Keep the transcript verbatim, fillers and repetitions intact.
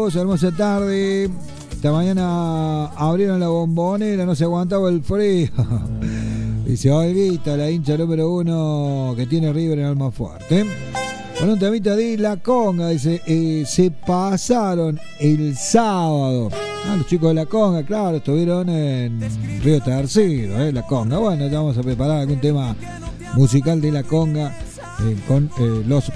chicos, hermosa tarde. Esta mañana abrieron la bombonera, no se aguantaba el frío. Dice Olguita, la hincha número uno que tiene River en Almafuerte. Con un temita de La Conga, dice, eh, se pasaron el sábado. Ah, los chicos de La Conga, claro, estuvieron en Río Tercero, eh, La Conga. Bueno, ya vamos a preparar algún tema musical de La Conga eh, con eh, los